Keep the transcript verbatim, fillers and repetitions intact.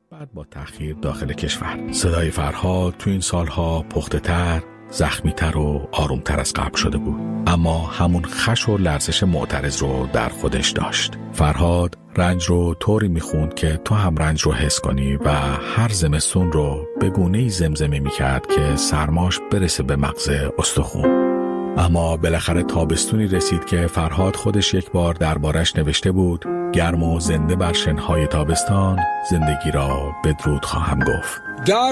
بعد با تأخیر داخل کشور. صدای فرهاد تو این سالها پخته تر، زخمی تر و آروم تر از قبل شده بود، اما همون خش و لرزش معترض رو در خودش داشت. فرهاد رنج رو طوری میخوند که تو هم رنج رو حس کنی و هر زمستون رو به گونه‌ای زمزمه میکرد که سرماش برسه به مغز استخون. اما بالاخره تابستونی رسید که فرهاد خودش یک بار دربارش نوشته بود: گرم و زنده بر شنهای تابستان، زندگی را بدرود خواهم گفت.